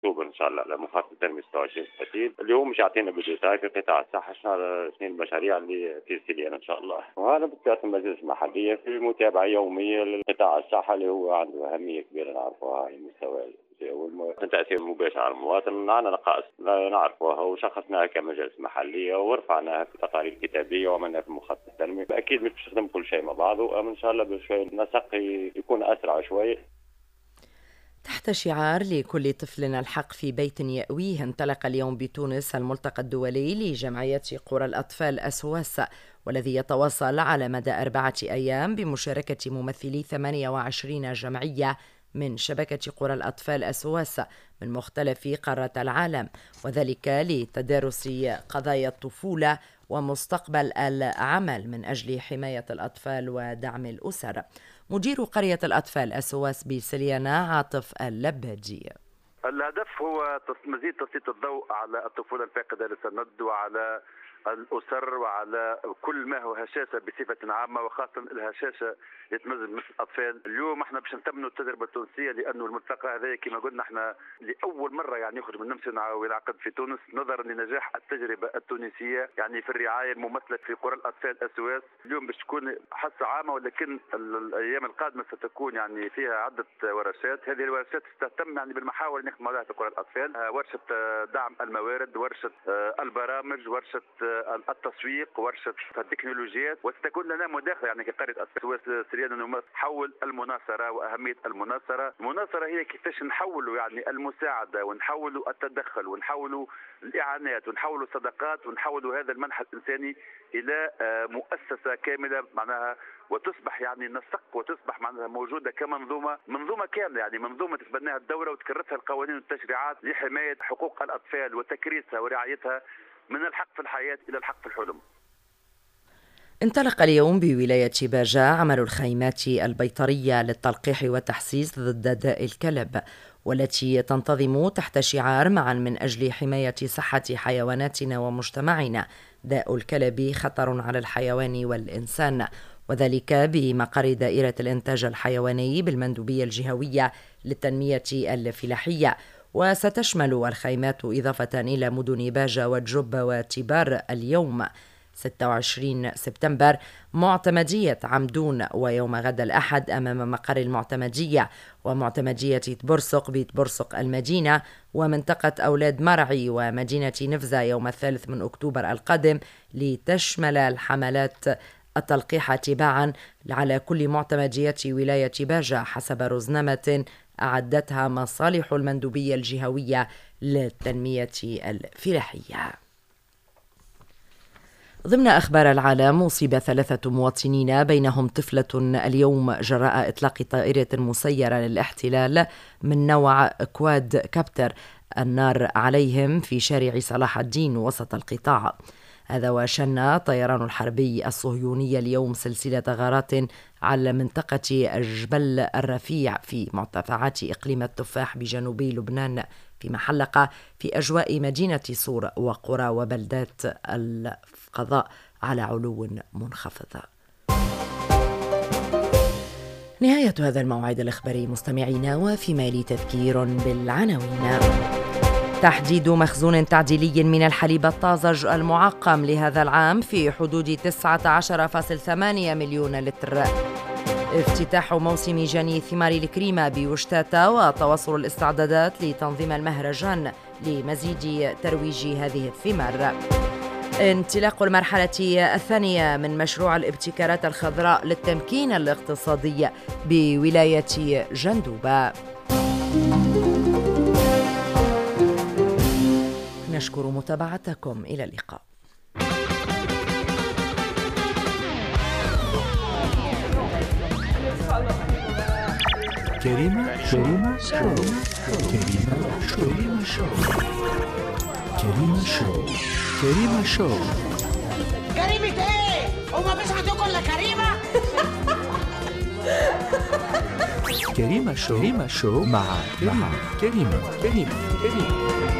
اكتوبر ان شاء الله لمخطط التنميه 26 اليوم مش يعطينا بديتاي في قطاع الصحه شنو المشاريع اللي في سيليان ان شاء الله. وهذا بطبيعه المجلس المحليه في متابعه يوميه لقطاع الصحه اللي هو عنده اهميه كبيره نعرفوها على المستوى تأثير مباشر على المواطن. معنا نقائص نعرفوها وشخصناها كمجلس محلية ورفعناها في تقارير كتابية وعملناها في مخطط التنمية. أكيد مش نخدم كل شيء مع بعض وإن شاء الله بشوي النسق يكون أسرع شوي. تحت شعار لكل طفل الحق في بيت يأويه، انطلق اليوم بتونس الملتقى الدولي لجمعية قرى الأطفال أسواس، والذي يتواصل على مدى 4 أيام بمشاركة ممثلي 28 جمعية من شبكة قرى الأطفال أسواس من مختلف قارات العالم، وذلك لتدارس قضايا الطفولة ومستقبل العمل من أجل حماية الأطفال ودعم الأسر. مدير قرية الأطفال أسواس بسليانة عاطف اللبادي: الهدف هو مزيد تسليط الضوء على الطفولة الفاقدة للسند وعلى الأسر وعلى كل ما هو هشاشة بصفة عامة، وخاصة الهشاشة يتمثل مثل الأطفال. اليوم احنا باش نتمنوا التجربة التونسية، لأنه الملتقى هذا كما قلنا احنا لأول مرة يعني يخرج من نمسا وينعقد في تونس نظرا لنجاح التجربة التونسية يعني في الرعاية الممثلة في قرى الأطفال أسواس. اليوم باش تكون حصة عامة، ولكن الأيام القادمة ستكون يعني فيها عدة ورشات. هذه الورشات تهتم يعني بالمحاور اللي نخدموا عليها في قرى الأطفال: ورشة دعم الموارد، ورشة البرامج، ورشة التسويق، ورشة التكنولوجيات. وستكون لنا مداخلة يعني كقرية أسواس سريان حول المناصرة وأهمية المناصرة. المناصرة هي كيفاش نحولوا يعني المساعدة ونحولوا التدخل ونحولوا الإعانات ونحولوا الصدقات ونحولوا هذا المنحى الإنساني إلى مؤسسة كاملة معناها، وتصبح يعني نسق وتصبح معناها موجودة منظومة كاملة، يعني منظومة تتبناها الدولة وتكرسها القوانين والتشريعات لحماية حقوق الأطفال وتكريسها ورعايتها من الحق في الحياة إلى الحق في الحلم. انطلق اليوم بولاية باجة عمل الخيمات البيطرية للتلقيح والتحسيس ضد داء الكلب، والتي تنتظم تحت شعار معا من أجل حماية صحة حيواناتنا ومجتمعنا. داء الكلب خطر على الحيوان والإنسان، وذلك بمقر دائرة الإنتاج الحيواني بالمندوبية الجهوية للتنمية الفلاحية. وستشمل الخيمات إضافة إلى مدن باجة وجوب وتبار اليوم 26 سبتمبر معتمدية عمدون، ويوم غد الأحد أمام مقر المعتمدية ومعتمدية تبرسق بتبرسق المدينة ومنطقة أولاد مرعي ومدينة نفزة يوم 3 من أكتوبر القادم، لتشمل الحملات التلقيح تباعا على كل معتمديات ولاية باجة حسب رزنامة أعدتها مصالح المندوبية الجهوية للتنمية الفلاحية. ضمن أخبار العالم، أصيب 3 مواطنين بينهم طفلة اليوم جراء إطلاق طائرة مسيرة للاحتلال من نوع كواد كابتر النار عليهم في شارع صلاح الدين وسط القطاع. هذا وشن طيران الحربي الصهيوني اليوم سلسلة غارات على منطقة جبل الرفيع في مرتفعات إقليم التفاح بجنوبي لبنان، فيما حلق في أجواء مدينة صور وقرى وبلدات القضاء على علو منخفض. نهاية هذا الموعد الإخباري مستمعينا، وفيما يلي تذكير بالعناوين: تحديد مخزون تعديلي من الحليب الطازج المعقم لهذا العام في حدود 19.8 مليون لتر. افتتاح موسم جني ثمار الكريمة بوشتاتا وتواصل الاستعدادات لتنظيم المهرجان لمزيد ترويج هذه الثمار. انطلاق المرحلة الثانية من مشروع الابتكارات الخضراء للتمكين الاقتصادي بولاية جندوبة. نشكر متابعتكم، إلى اللقاء. كريمة شو. كريمة ايه؟ وما فيش عندكم الا كريمة؟ كريمة شو مع كريمة.